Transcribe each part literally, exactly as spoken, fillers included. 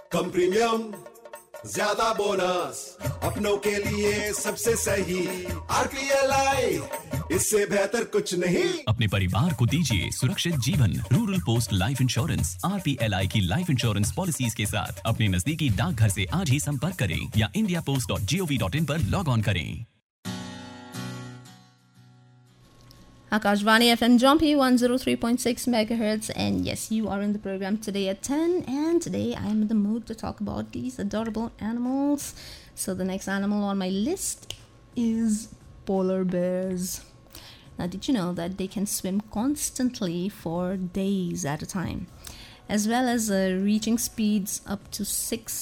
कम premium ज्यादा bonus, अपनों के लिए सबसे सही आरपीएलआई, इससे बेहतर कुछ नहीं। अपने परिवार को दीजिए सुरक्षित जीवन। Rural post life insurance RPLI की लाइफ इंश्योरेंस पॉलिसीज के साथ अपने नजदीकी डाकघर से आज ही संपर्क करें या India post dot G O V dot in पर लॉग ऑन करें। Akashvani F M Jumpy one oh three point six megahertz, and yes, you are in the program today at ten, and today I am in the mood to talk about these adorable animals. So the next animal on my list is polar bears. Now, did you know that they can swim constantly for days at a time, as well as uh, reaching speeds up to six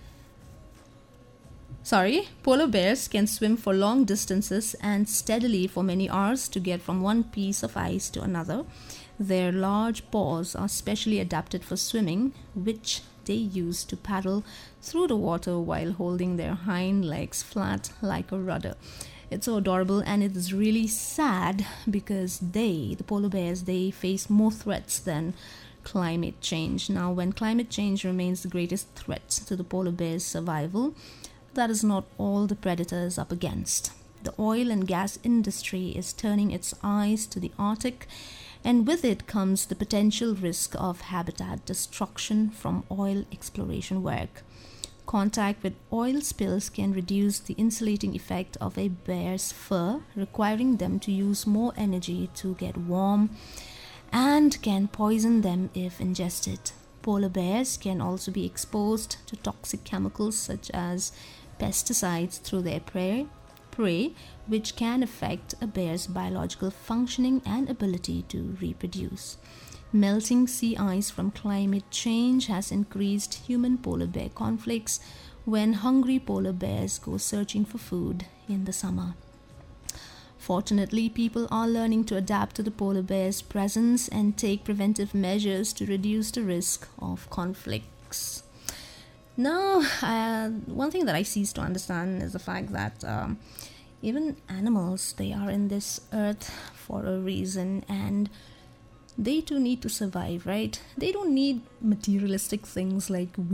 Sorry, polar bears can swim for long distances and steadily for many hours to get from one piece of ice to another. Their large paws are specially adapted for swimming, which they use to paddle through the water while holding their hind legs flat like a rudder. It's so adorable, and it is really sad because they, the polar bears, they face more threats than climate change. Now, when climate change remains the greatest threat to the polar bear's survival, that is not all the predators up against. The oil and gas industry is turning its eyes to the Arctic, and with it comes the potential risk of habitat destruction from oil exploration work. Contact with oil spills can reduce the insulating effect of a bear's fur, requiring them to use more energy to get warm, and can poison them if ingested. Polar bears can also be exposed to toxic chemicals such as pesticides through their prey, prey, which can affect a bear's biological functioning and ability to reproduce. Melting sea ice from climate change has increased human polar bear conflicts when hungry polar bears go searching for food in the summer. Fortunately, people are learning to adapt to the polar bear's presence and take preventive measures to reduce the risk of conflicts. Now, uh, one thing that I cease to understand is the fact that um, even animals, they are in this earth for a reason, and they too need to survive, right? They don't need materialistic things like we